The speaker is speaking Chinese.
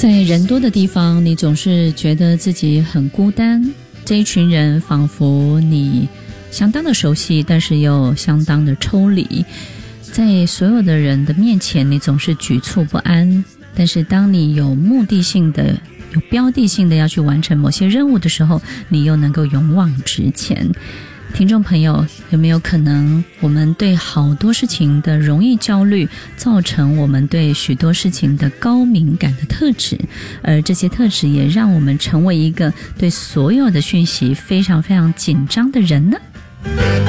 在人多的地方，你总是觉得自己很孤单，这一群人仿佛你相当的熟悉，但是又相当的抽离。在所有的人的面前，你总是局促不安，但是当你有目的性的、有标的性的要去完成某些任务的时候，你又能够勇往直前。听众朋友，有没有可能我们对好多事情的容易焦虑，造成我们对许多事情的高敏感的特质，而这些特质也让我们成为一个对所有的讯息非常非常紧张的人呢？